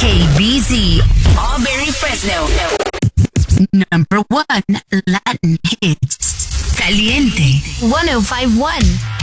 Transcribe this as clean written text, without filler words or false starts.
KBZ, Auberry, Fresno. Number 1 Latin hits. Caliente 1051.